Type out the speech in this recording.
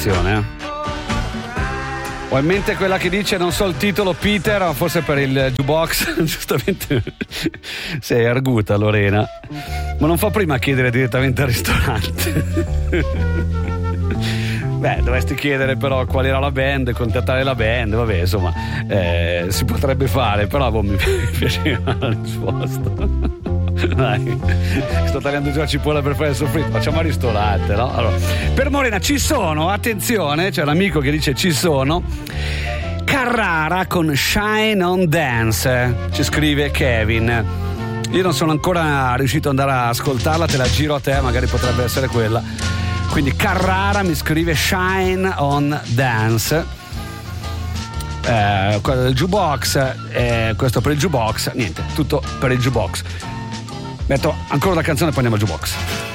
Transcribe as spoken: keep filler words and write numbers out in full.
attenzione, eh. Ho in mente quella che dice non so il titolo Peter, ma forse per il jukebox. Giustamente sei arguta, Lorena, ma non fa prima a chiedere direttamente al ristorante. Beh, dovresti chiedere però qual era la band, contattare la band, vabbè, insomma, eh, si potrebbe fare, però boh, mi piaceva la risposta. Dai, sto tagliando giù la cipolla per fare il soffritto, facciamo al ristorante, no? Allora, per Morena ci sono, attenzione, c'è l'amico che dice ci sono, Carrara con Shine on Dance, ci scrive Kevin. Io non sono ancora riuscito ad andare a ascoltarla, te la giro a te, magari potrebbe essere quella. Quindi Carrara mi scrive Shine on Dance, eh, quello del jukebox, eh, questo per il jukebox, niente, tutto per il jukebox. Metto ancora una canzone e poi andiamo al jukebox.